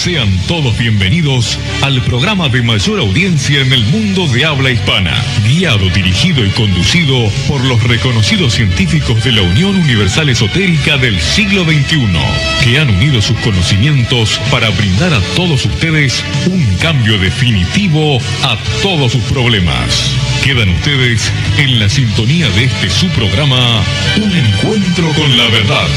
Sean todos bienvenidos al programa de mayor audiencia en el mundo de habla hispana, guiado, dirigido y conducido por los reconocidos científicos de la Unión Universal Esotérica del siglo XXI, que han unido sus conocimientos para brindar a todos ustedes un cambio definitivo a todos sus problemas. Quedan ustedes en la sintonía de este su programa, Un Encuentro con la Verdad.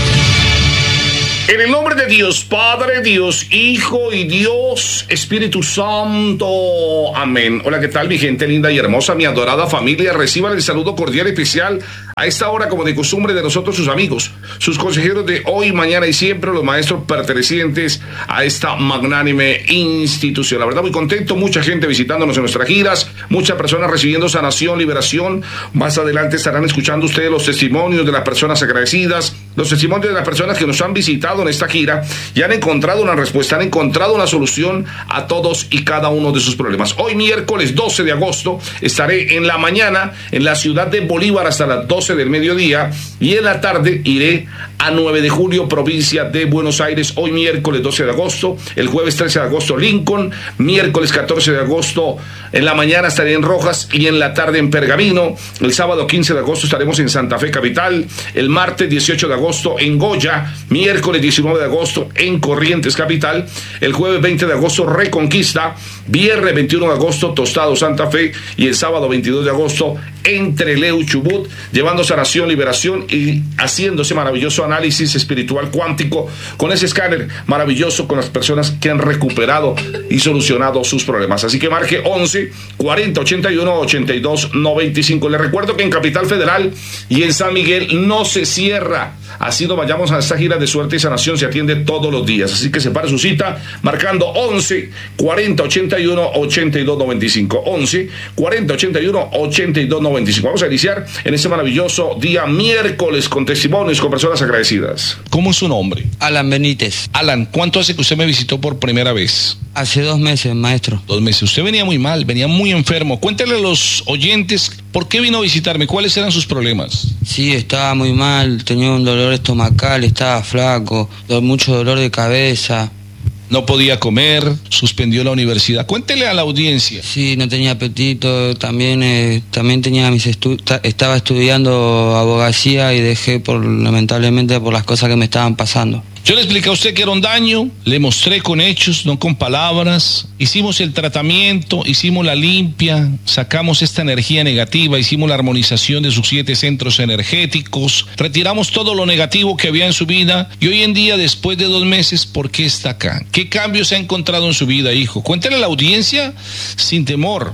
En el nombre de Dios Padre, Dios Hijo y Dios Espíritu Santo. Amén. Hola, ¿qué tal, mi gente linda y hermosa, mi adorada familia? Reciban el saludo cordial y especial a esta hora, como de costumbre, de nosotros, sus amigos, sus consejeros de hoy, mañana y siempre, los maestros pertenecientes a esta magnánime institución. La verdad, muy contento, mucha gente visitándonos en nuestras giras, muchas personas recibiendo sanación, liberación. Más adelante estarán escuchando ustedes los testimonios de las personas agradecidas, los testimonios de las personas que nos han visitado en esta gira y han encontrado una respuesta, han encontrado una solución a todos y cada uno de sus problemas. Hoy, miércoles 12 de agosto, estaré en la mañana en la ciudad de Bolívar hasta las 12 del mediodía, y en la tarde iré a 9 de julio, provincia de Buenos Aires. Hoy, miércoles 12 de agosto, el jueves 13 de agosto, Lincoln, miércoles 14 de agosto, en la mañana estaré en Rojas y en la tarde en Pergamino. El sábado 15 de agosto estaremos en Santa Fe capital, el martes 18 de agosto en Goya, miércoles 19 de agosto en Corrientes capital, el jueves 20 de agosto Reconquista, viernes 21 de agosto Tostado Santa Fe y el sábado 22 de agosto en Trelew Chubut, llevando sanación, liberación y haciendo ese maravilloso análisis espiritual cuántico con ese escáner maravilloso con las personas que han recuperado y solucionado sus problemas. Así que marque 11 40 81 82 95. Les recuerdo que en Capital Federal y en San Miguel no se cierra. Así nos vayamos a esta gira de suerte y sanación, se atiende todos los días. Así que separe su cita marcando 11 40 81 82 95. 11 40 81 82 95. Vamos a iniciar en este maravilloso día miércoles con testimonios, con personas agradecidas. ¿Cómo es su nombre? Alan Benítez. Alan, ¿cuánto hace que usted me visitó por primera vez? Hace 2 meses, maestro. 2 meses. Usted venía muy mal, venía muy enfermo. Cuéntale a los oyentes por qué vino a visitarme, cuáles eran sus problemas. Sí, estaba muy mal, tenía un dolor estomacal, estaba flaco, mucho dolor de cabeza. No podía comer, suspendió la universidad. Cuéntele a la audiencia. Sí, no tenía apetito, también tenía estaba estudiando abogacía y dejé lamentablemente por las cosas que me estaban pasando. Yo le expliqué a usted que era un daño, le mostré con hechos, no con palabras. Hicimos el tratamiento, hicimos la limpia, sacamos esta energía negativa, hicimos la armonización de sus 7 centros energéticos, retiramos todo lo negativo que había en su vida y hoy en día, después de 2 meses, ¿por qué está acá? ¿Qué cambios ha encontrado en su vida, hijo? Cuéntale a la audiencia sin temor.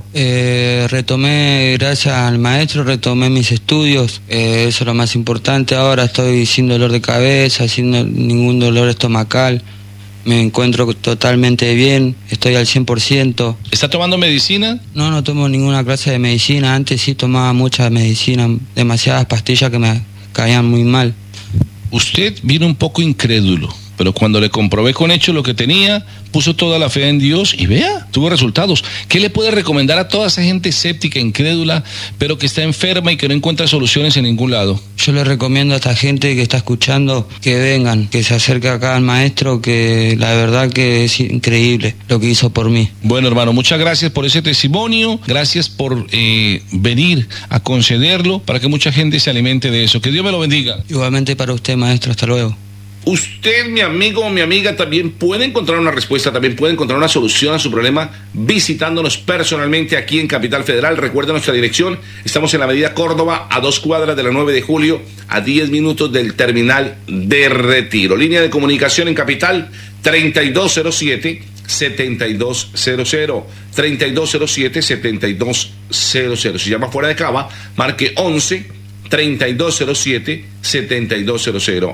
Retomé, gracias al maestro, retomé mis estudios, eso es lo más importante. Ahora estoy sin dolor de cabeza, sin ningún dolor estomacal, me encuentro totalmente bien, estoy al 100%. ¿Está tomando medicina? No tomo ninguna clase de medicina, antes sí tomaba mucha medicina, demasiadas pastillas que me caían muy mal. Usted vino un poco incrédulo, pero cuando le comprobé con hechos lo que tenía, puso toda la fe en Dios y vea, tuvo resultados. ¿Qué le puede recomendar a toda esa gente escéptica, incrédula, pero que está enferma y que no encuentra soluciones en ningún lado? Yo le recomiendo a esta gente que está escuchando que vengan, que se acerque acá al maestro, que la verdad que es increíble lo que hizo por mí. Bueno, hermano, muchas gracias por ese testimonio, gracias por venir a concederlo para que mucha gente se alimente de eso. Que Dios me lo bendiga. Igualmente para usted, maestro, hasta luego. Usted, mi amigo o mi amiga, también puede encontrar una respuesta, también puede encontrar una solución a su problema visitándonos personalmente aquí en Capital Federal. Recuerda nuestra dirección, estamos en la Avenida Córdoba, a 2 cuadras de la 9 de julio, a 10 minutos del terminal de Retiro. Línea de comunicación en Capital, 3207-7200, 3207-7200. Si llama fuera de Cava, marque 11-3207-7200,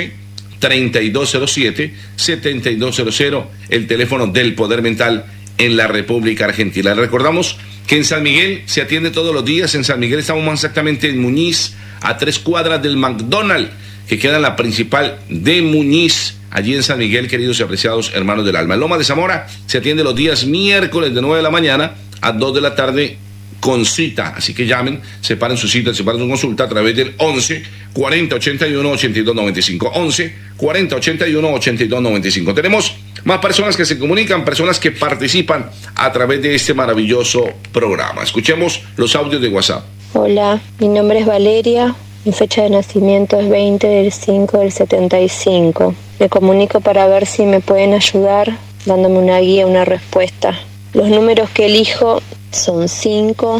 11-3207-7200, el teléfono del Poder Mental en la República Argentina. Le recordamos que en San Miguel se atiende todos los días. En San Miguel estamos más exactamente en Muñiz, a 3 cuadras del McDonald's, que queda en la principal de Muñiz, allí en San Miguel, queridos y apreciados hermanos del alma. En Loma de Zamora se atiende los días miércoles de 9 de la mañana a 2 de la tarde con cita. Así que llamen, separen su cita, separen su consulta a través del 11 40 81 82 95. 11 40 81 82 95. Tenemos más personas que se comunican, personas que participan a través de este maravilloso programa. Escuchemos los audios de WhatsApp. Hola, mi nombre es Valeria. Mi fecha de nacimiento es 20/5/75. Me comunico para ver si me pueden ayudar dándome una guía, una respuesta. Los números que elijo son 5,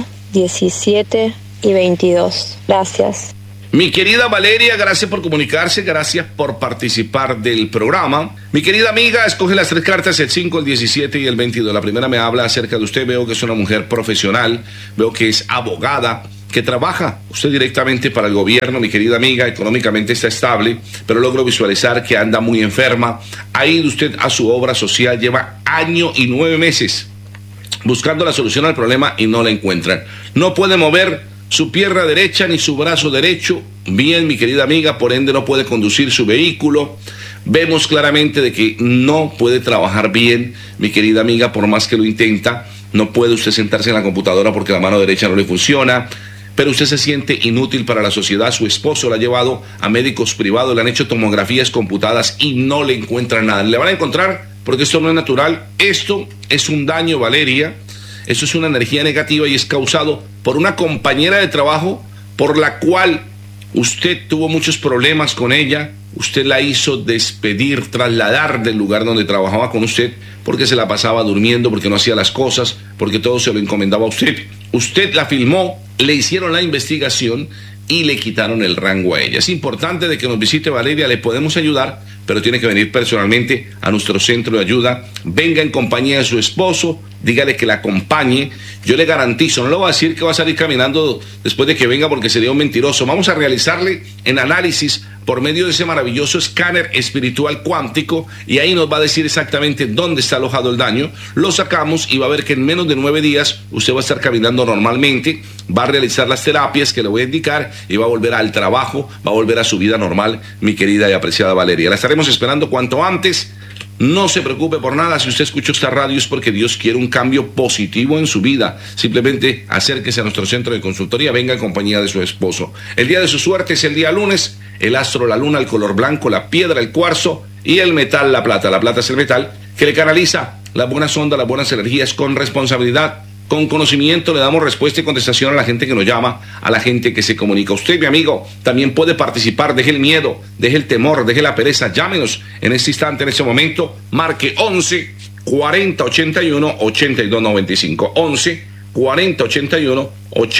17 y 22. Gracias. Mi querida Valeria, gracias por comunicarse, gracias por participar del programa. Mi querida amiga, escoge las 3 cartas, el 5, el 17 y el 22. La primera me habla acerca de usted. Veo que es una mujer profesional, veo que es abogada, que trabaja usted directamente para el gobierno, mi querida amiga. Económicamente está estable, pero logro visualizar que anda muy enferma. Ha ido usted a su obra social, lleva 1 año y 9 meses buscando la solución al problema y no la encuentran. No puede mover su pierna derecha ni su brazo derecho bien, mi querida amiga, por ende no puede conducir su vehículo. Vemos claramente de que no puede trabajar bien, mi querida amiga, por más que lo intenta. No puede usted sentarse en la computadora porque la mano derecha no le funciona, pero usted se siente inútil para la sociedad. Su esposo la ha llevado a médicos privados, le han hecho tomografías computadas y no le encuentran nada. Le van a encontrar, porque esto no es natural. Esto es un daño, Valeria. Esto es una energía negativa y es causado por una compañera de trabajo por la cual usted tuvo muchos problemas con ella. Usted la hizo despedir, trasladar del lugar donde trabajaba con usted porque se la pasaba durmiendo, porque no hacía las cosas, porque todo se lo encomendaba a usted. Usted la filmó, le hicieron la investigación y le quitaron el rango a ella. Es importante de que nos visite, Valeria, le podemos ayudar, pero tiene que venir personalmente a nuestro centro de ayuda. Venga en compañía de su esposo, dígale que la acompañe. Yo le garantizo, no le voy a decir que va a salir caminando después de que venga porque sería un mentiroso. Vamos a realizarle en análisis por medio de ese maravilloso escáner espiritual cuántico y ahí nos va a decir exactamente dónde está alojado el daño. Lo sacamos y va a ver que en menos de 9 días usted va a estar caminando normalmente, va a realizar las terapias que le voy a indicar y va a volver al trabajo, va a volver a su vida normal, mi querida y apreciada Valeria. La estaremos esperando cuanto antes. No se preocupe por nada, si usted escuchó esta radio es porque Dios quiere un cambio positivo en su vida. Simplemente acérquese a nuestro centro de consultoría, venga en compañía de su esposo. El día de su suerte es el día lunes, el astro, la luna, el color blanco, la piedra, el cuarzo y el metal, la plata. La plata es el metal que le canaliza las buenas ondas, las buenas energías con responsabilidad. Con conocimiento le damos respuesta y contestación a la gente que nos llama, a la gente que se comunica. Usted, mi amigo, también puede participar. Deje el miedo, deje el temor, deje la pereza. Llámenos en este instante, en este momento. Marque 11 40 81 82 95. 11 40 81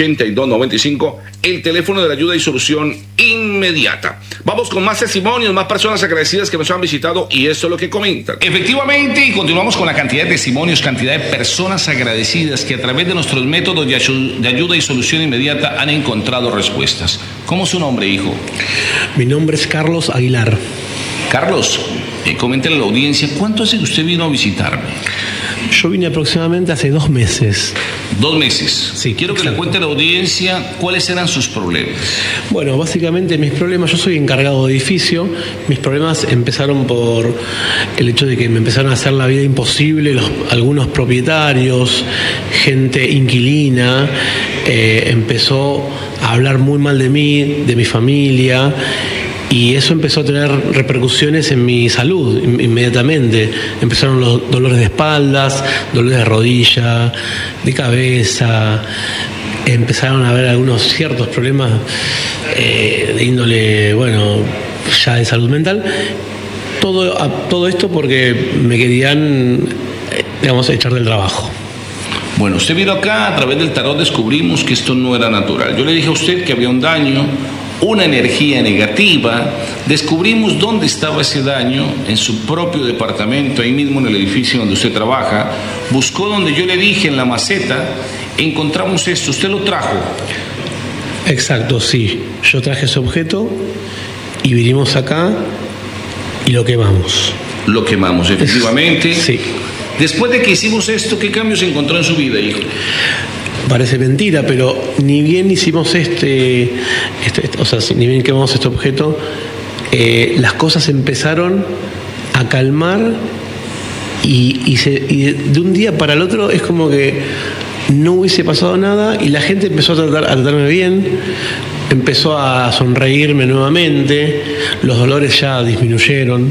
82 95. El teléfono de la ayuda y solución inmediata. Vamos con más testimonios, más personas agradecidas que nos han visitado y esto es lo que comentan. Efectivamente, y continuamos con la cantidad de testimonios, cantidad de personas agradecidas que a través de nuestros métodos de ayuda y solución inmediata han encontrado respuestas. ¿Cómo es su nombre, hijo? Mi nombre es Carlos Aguilar. Carlos, coméntale a la audiencia, ¿cuánto hace que usted vino a visitarme? Yo vine aproximadamente hace 2 meses. 2 meses. Sí. Quiero que le cuente a la audiencia cuáles eran sus problemas. Bueno, básicamente mis problemas, yo soy encargado de edificio, mis problemas empezaron por el hecho de que me empezaron a hacer la vida imposible algunos propietarios, gente inquilina, empezó a hablar muy mal de mí, de mi familia. Y eso empezó a tener repercusiones en mi salud inmediatamente. Empezaron los dolores de espaldas, dolores de rodilla, de cabeza. Empezaron a haber algunos ciertos problemas de índole, bueno, ya de salud mental. Todo esto porque me querían, digamos, echar del trabajo. Bueno, usted vino acá, a través del tarot descubrimos que esto no era natural. Yo le dije a usted que había un daño, una energía negativa. Descubrimos dónde estaba ese daño, en su propio departamento, ahí mismo en el edificio donde usted trabaja. Buscó donde yo le dije, en la maceta, encontramos esto. ¿Usted lo trajo? Exacto, sí. Yo traje ese objeto y vinimos acá y lo quemamos. Lo quemamos, efectivamente. Sí. Después de que hicimos esto, ¿qué cambios encontró en su vida, hijo? Parece mentira, pero ni bien hicimos o sea, ni bien quemamos este objeto, las cosas empezaron a calmar y de un día para el otro es como que no hubiese pasado nada y la gente empezó a tratarme bien, empezó a sonreírme nuevamente, los dolores ya disminuyeron,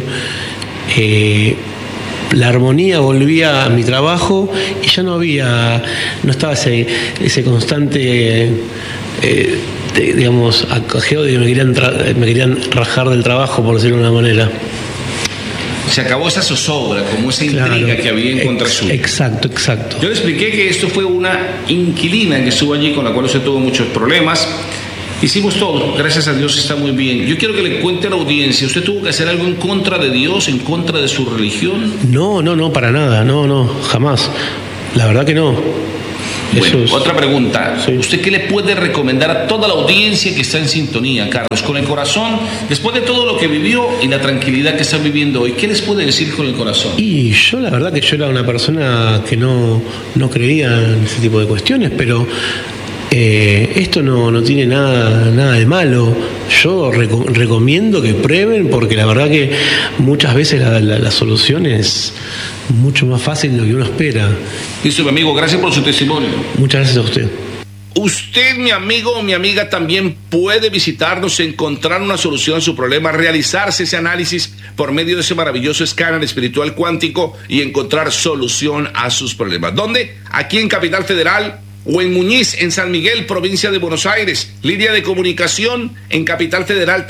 la armonía volvía a mi trabajo y ya no estaba ese constante digamos acajeo de que me querían rajar del trabajo, por decirlo de una manera. Se acabó esa zozobra, como esa intriga que había en contra suya. Exacto. Yo le expliqué que esto fue una inquilina que estuvo allí, con la cual usted tuvo muchos problemas. Hicimos todo, gracias a Dios está muy bien. Yo quiero que le cuente a la audiencia, ¿usted tuvo que hacer algo en contra de Dios, en contra de su religión? No, para nada, no, jamás. La verdad que no. Bueno, otra pregunta. Sí. ¿Usted qué le puede recomendar a toda la audiencia que está en sintonía, Carlos, con el corazón, después de todo lo que vivió y la tranquilidad que está viviendo hoy? ¿Qué les puede decir con el corazón? Y yo la verdad que yo era una persona que no creía en ese tipo de cuestiones, pero esto no tiene nada de malo. Yo recomiendo que prueben, porque la verdad que muchas veces la solución es mucho más fácil de lo que uno espera. Listo, mi amigo, gracias por su testimonio. Muchas gracias a usted. Usted, mi amigo o mi amiga, también puede visitarnos, encontrar una solución a su problema, realizarse ese análisis por medio de ese maravilloso escáner espiritual cuántico y encontrar solución a sus problemas. ¿Dónde? Aquí en Capital Federal o en Muñiz, en San Miguel, provincia de Buenos Aires. Línea de comunicación en Capital Federal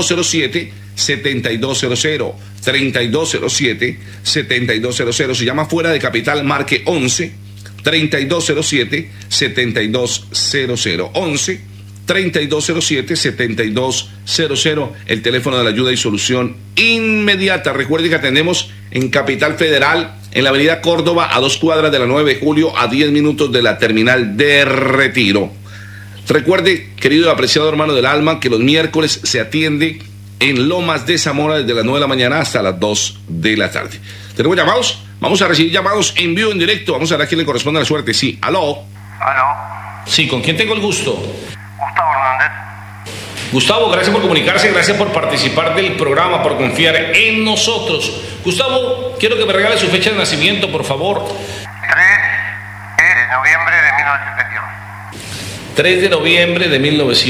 3207-7200. 3207-7200. Si llama fuera de Capital, marque 11-3207-7200. 11-3207-7200. El teléfono de la ayuda y solución inmediata. Recuerde que atendemos en Capital Federal, en la avenida Córdoba, a 2 cuadras de la 9 de julio, a 10 minutos de la terminal de Retiro. Recuerde, querido y apreciado hermano del alma, que los miércoles se atiende en Lomas de Zamora desde las 9 de la mañana hasta las 2 de la tarde. ¿Tenemos llamados? Vamos a recibir llamados en vivo, en directo. Vamos a ver a quién le corresponde la suerte. Sí, aló. Sí, ¿con quién tengo el gusto? Gustavo Hernández. Gustavo, gracias por comunicarse, gracias por participar del programa, por confiar en nosotros. Gustavo, quiero que me regale su fecha de nacimiento, por favor. 3 de noviembre de 1972. 3 de noviembre de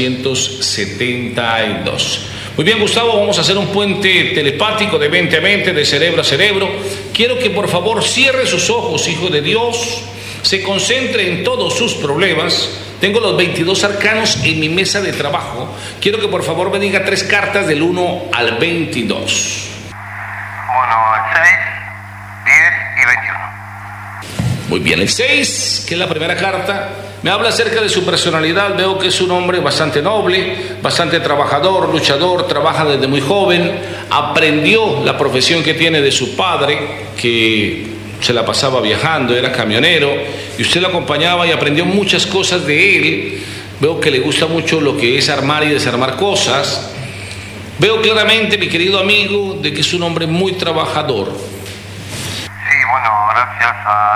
1972. Muy bien, Gustavo, vamos a hacer un puente telepático de mente a mente, de cerebro a cerebro. Quiero que por favor cierre sus ojos, hijo de Dios, se concentre en todos sus problemas. Tengo los 22 arcanos en mi mesa de trabajo. Quiero que por favor me diga 3 cartas del 1 al 22. Bueno, el 6, 10 y 21. Muy bien, el 6, que es la primera carta, me habla acerca de su personalidad. Veo que es un hombre bastante noble, bastante trabajador, luchador, trabaja desde muy joven, aprendió la profesión que tiene de su padre, que se la pasaba viajando, era camionero, y usted lo acompañaba y aprendió muchas cosas de él. Veo que le gusta mucho lo que es armar y desarmar cosas. Veo claramente, mi querido amigo, de que es un hombre muy trabajador. Sí, bueno, gracias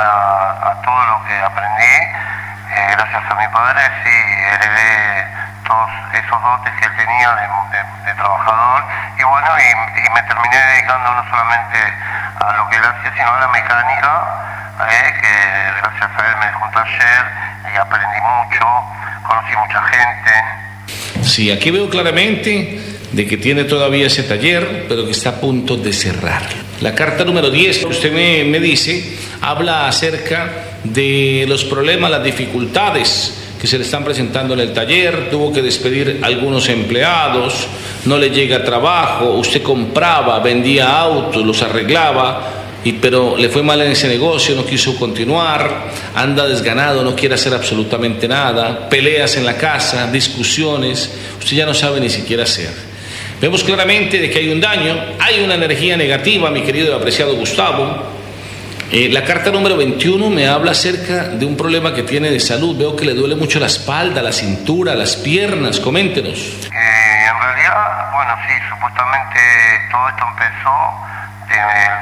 a todo lo que aprendí, gracias a mi padre, sí, heredé todos esos dotes que él tenía de trabajador, y bueno, y me terminé dedicando no solamente a lo que él hacía, sino a la mecánica, que gracias a él me dejó un taller y aprendí mucho, conocí mucha gente. Sí, aquí veo claramente de que tiene todavía ese taller, pero que está a punto de cerrar. La carta número 10, que usted me dice, habla acerca de los problemas, las dificultades que se le están presentando en el taller. Tuvo que despedir a algunos empleados, no le llega trabajo, usted compraba, vendía autos, los arreglaba, pero le fue mal en ese negocio, no quiso continuar, anda desganado, no quiere hacer absolutamente nada, peleas en la casa, discusiones, usted ya no sabe ni siquiera hacer. Vemos claramente de que hay un daño, hay una energía negativa, mi querido y apreciado Gustavo. La carta número 21 me habla acerca de un problema que tiene de salud. Veo que le duele mucho la espalda, la cintura, las piernas. Coméntenos. En realidad, bueno, sí, supuestamente todo esto empezó de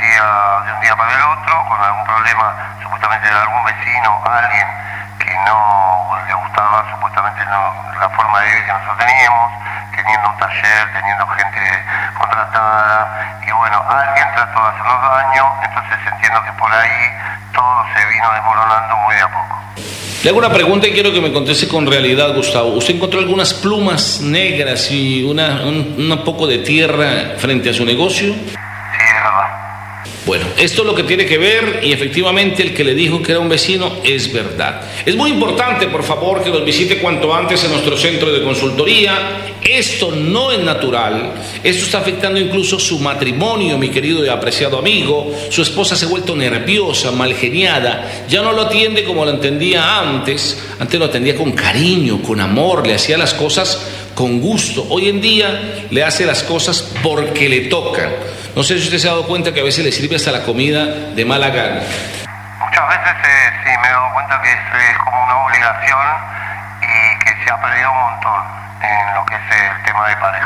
un día para el otro, con algún problema, supuestamente de algún vecino, alguien que no le gustaba supuestamente la forma de vida que nosotros teníamos, teniendo un taller, teniendo gente contratada, y bueno, alguien trató de hacernos daño, entonces entiendo que por ahí todo se vino desmoronando muy de a poco. Le hago una pregunta y quiero que me conteste con realidad, Gustavo. ¿Usted encontró algunas plumas negras y un poco de tierra frente a su negocio? Sí, es verdad. Bueno, esto es lo que tiene que ver y efectivamente el que le dijo que era un vecino es verdad. Es muy importante, por favor, que nos visite cuanto antes en nuestro centro de consultoría. Esto no es natural. Esto está afectando incluso su matrimonio, mi querido y apreciado amigo. Su esposa se ha vuelto nerviosa, malgeniada. Ya no lo atiende como lo entendía antes. Antes lo atendía con cariño, con amor. Le hacía las cosas con gusto. Hoy en día le hace las cosas porque le tocan. No sé si usted se ha dado cuenta que a veces le sirve hasta la comida de mala gana. Muchas veces sí me he dado cuenta que es como una obligación y que se ha perdido un montón en lo que es el tema de pareja.